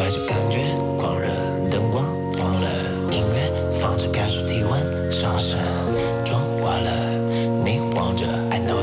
带着感觉，狂热灯光晃了，音乐放着，开始体温上升，妆化了，你晃着，I know。